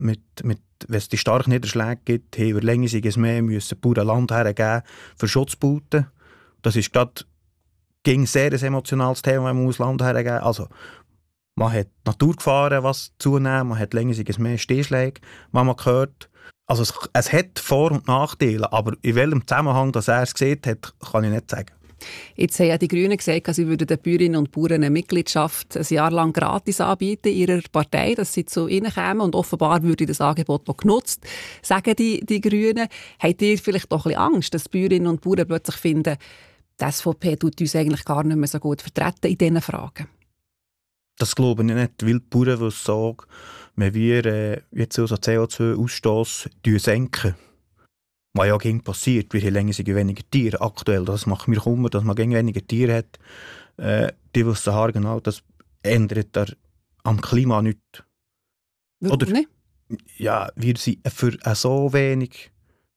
wenn es die starken Niederschläge gibt, haben wir länger mehr müssen Bauern Land hergeben für Schutzbauten. Das ist gerade ging sehr ein emotionales Thema, wenn man muss Land hergeben. Also man hat Naturgefahren, was zunehmen, man hat länger mehr Stehschläge, was man hört. Also es hat Vor- und Nachteile, aber in welchem Zusammenhang das er es gesehen hat, kann ich nicht sagen. Jetzt haben ja die Grünen gesagt, sie würden den Bäuerinnen und Bauern eine Mitgliedschaft ein Jahr lang gratis anbieten in ihrer Partei, dass sie zu ihnen kämen und offenbar würde das Angebot noch genutzt, sagen die Grünen. Habt ihr vielleicht doch ein bisschen Angst, dass Bäuerinnen und Bauern plötzlich finden, die SVP tut uns eigentlich gar nicht mehr so gut vertreten in diesen Fragen? Das glaube ich nicht, weil die Bauern sagen, wenn wir jetzt unseren CO2-Ausstoss senken, was ja gegen passiert, wir haben länger weniger Tiere aktuell, das macht mir Kummer, dass man gegen weniger Tiere hat, die wissen genau, das ändert am Klima nichts. Warum nicht? Ja, wir sind für so wenig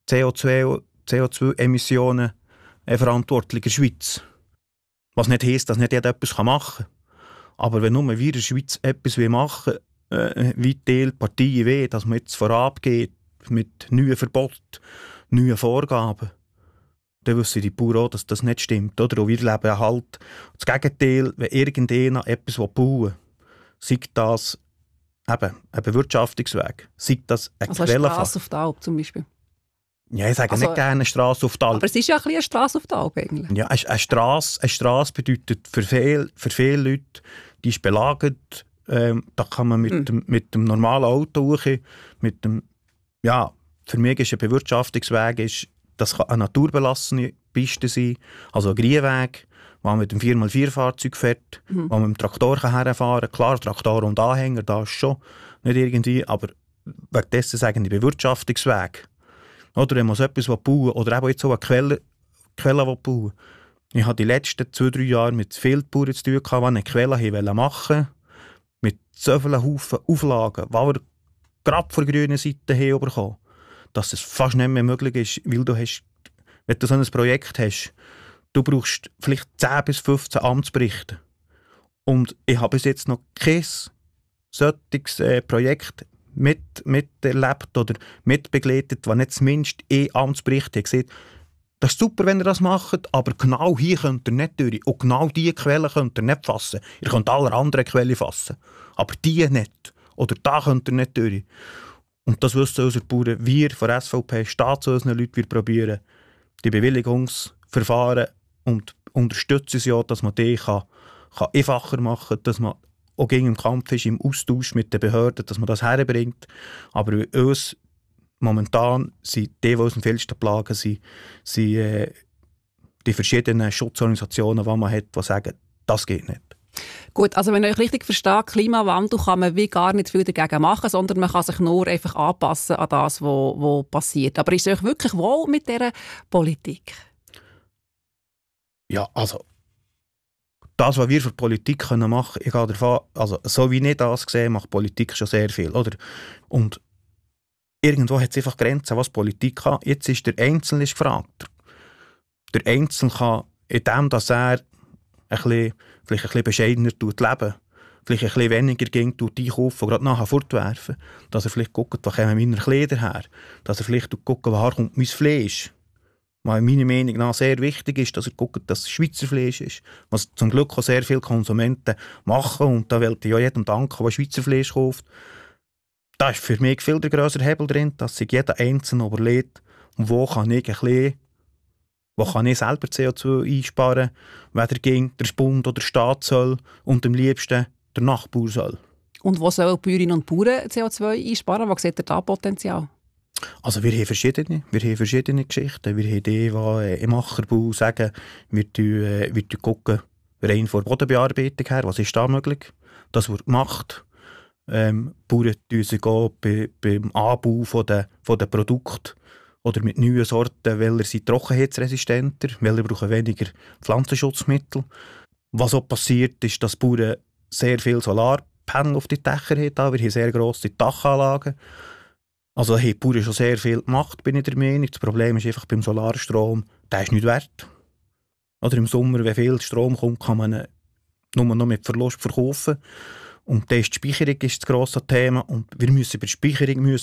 CO2-Emissionen verantwortlich in der Schweiz. Was nicht heisst, dass nicht jeder etwas machen kann. Aber wenn nur wir in der Schweiz etwas machen wie die Parteien wollen, dass man jetzt vorabgeht mit neuen Verboten, neuen Vorgaben, dann wissen die Bauern auch, dass das nicht stimmt. Oder? Und wir leben halt das Gegenteil, wenn irgendjemand etwas bauen will, sei das eben ein Bewirtschaftungsweg, sei das eine Quellenfahrt. Eine Strasse auf der Alp zum Beispiel? Ja, ich sage nicht gerne eine Strasse auf der Alp. Aber es ist ja ein bisschen eine Strasse auf der Alp eigentlich. Ja, eine Strasse bedeutet für viele Leute, die ist belagert. Da kann man mit dem normalen Auto hoch, mit dem, ja, für mich ist ein Bewirtschaftungsweg, das kann eine naturbelassene Piste sein, also ein Grünweg, wo man mit dem 4x4-Fahrzeug fährt, wo man mit dem Traktor herfahren kann. Klar, Traktor und Anhänger, da ist schon nicht irgendwie, aber wegen dessen sagen die Bewirtschaftungsweg. Oder wenn man so etwas bauen will, oder eben jetzt auch eine Quelle bauen. Ich habe die letzten 2-3 Jahre mit vielen Bauern zu tun gehabt, die eine Quelle machen wollten, mit so vielen Haufen Auflagen, die wir gerade von der grünen Seite haben bekommen, dass es fast nicht mehr möglich ist, weil wenn du so ein Projekt hast, du brauchst vielleicht 10 bis 15 Amtsberichte. Und ich habe bis jetzt noch kein solches Projekt miterlebt oder mitbegleitet, das nicht zumindest Amtsbericht hat gesehen. Das ist super, wenn ihr das macht, aber genau hier könnt ihr nicht durch. Und genau diese Quellen könnt ihr nicht fassen. Ihr könnt alle anderen Quellen fassen, aber die nicht. Oder da könnt ihr nicht durch. Und das wissen unsere Bauern. Wir von der SVP stehen zu unseren Leuten, wir probieren die Bewilligungsverfahren und unterstützen sie auch, dass man die kann einfacher machen kann, dass man auch gegen den Kampf ist, im Austausch mit den Behörden, dass man das herbringt. Aber uns momentan sind die uns am vielsten plagen, sind die verschiedenen Schutzorganisationen, die man hat, die sagen, das geht nicht. Gut, also wenn ich euch richtig verstehe, Klimawandel kann man wie gar nicht viel dagegen machen, sondern man kann sich nur einfach anpassen an das, was passiert. Aber ist es euch wirklich wohl mit dieser Politik? Ja, also das, was wir für Politik machen können, ich gehe davon, also so wie ich das sehe, macht Politik schon sehr viel, oder? Und irgendwo hat es einfach Grenzen, was Politik kann. Jetzt ist der Einzelne gefragt. Der Einzelne kann, indem dass er vielleicht ein bisschen bescheidener leben, vielleicht ein bisschen weniger einkaufen und gerade nachher fortwerfen, dass er vielleicht guckt, wo kommen meine Kleider her, dass er vielleicht guckt, woher kommt mein Fleisch. Was meiner Meinung nach sehr wichtig ist, dass er guckt, dass es Schweizer Fleisch ist, was zum Glück auch sehr viele Konsumenten machen und da will ich ja jedem danken, der Schweizer Fleisch kauft. Da ist für mich viel der grössere Hebel drin, dass sich jeder Einzelne überlegt, wo kann ich selber CO2 einsparen, weder gegen der Bund oder der Staat soll und am liebsten der Nachbar soll. Und wo sollen Bäuerinnen und Bauern CO2 einsparen? Wo seht ihr da Potenzial? Also wir haben verschiedene Geschichten. Wir haben die im Ackerbau sagen, wir gucken rein von der Bodenbearbeitung her, was ist da möglich. Das wird gemacht. Bauern tun sich auch beim Anbau von den Produkten oder mit neuen Sorten, welche sind trockenheitsresistenter, welche brauchen weniger Pflanzenschutzmittel. Was auch passiert, ist, dass Bauern sehr viel Solarpanel auf die Dächer haben. Wir haben sehr grosse Dachanlagen. Also haben die Bauern schon sehr viel gemacht, bin ich der Meinung. Das Problem ist einfach beim Solarstrom, der ist nicht wert. Oder im Sommer, wenn viel Strom kommt, kann man nur noch mit Verlust verkaufen. Und dann ist die Speicherung das grosse Thema und wir müssen über die Speicherung